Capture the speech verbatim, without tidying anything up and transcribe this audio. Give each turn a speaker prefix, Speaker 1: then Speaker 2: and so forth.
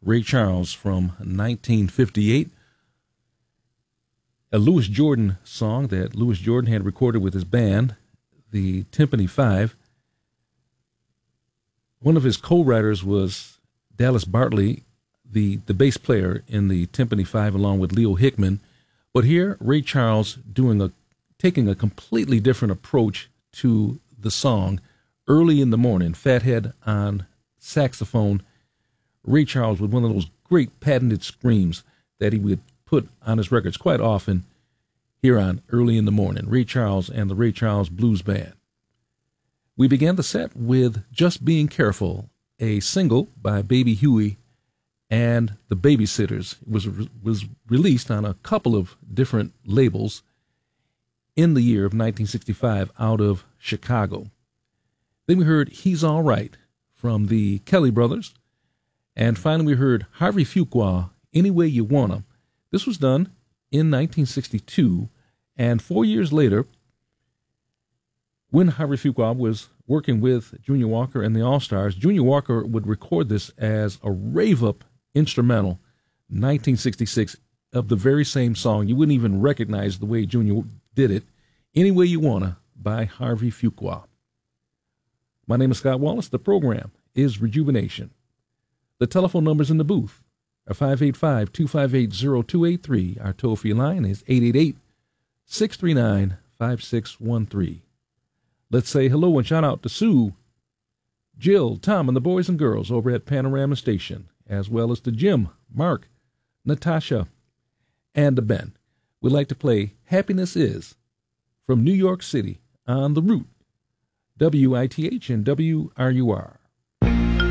Speaker 1: Ray Charles from nineteen fifty-eight. A Louis Jordan song that Louis Jordan had recorded with his band, the Tympany Five. One of his co-writers was Dallas Bartley, the, the bass player in the Tympany Five, along with Leo Hickman. But here, Ray Charles doing a taking a completely different approach to the song. Early in the Morning, Fathead on saxophone, Ray Charles with one of those great patented screams that he would put on his records quite often here on Early in the Morning, Ray Charles and the Ray Charles Blues Band. We began the set with Just Being Careful, a single by Baby Huey and the Babysitters. It was, was released on a couple of different labels in the year of nineteen sixty-five out of Chicago. Then we heard He's All Right from the Kelly Brothers. And finally we heard Harvey Fuqua, Any Way You Wanna. This was done in nineteen sixty-two, and four years later, when Harvey Fuqua was working with Junior Walker and the All-Stars, Junior Walker would record this as a rave-up instrumental, nineteen sixty-six, of the very same song. You wouldn't even recognize the way Junior did it. Any Way You Wanna by Harvey Fuqua. My name is Scott Wallace. The program is Rejuvenation. The telephone numbers in the booth are five eight five, two five eight, zero two eight three. Our toll-free line is eight eight eight, six three nine, five six one three. Let's say hello and shout out to Sue, Jill, Tom, and the boys and girls over at Panorama Station, as well as to Jim, Mark, Natasha, and Ben. We'd like to play Happiness Is from New York City on The Root, W I T H and W R U R.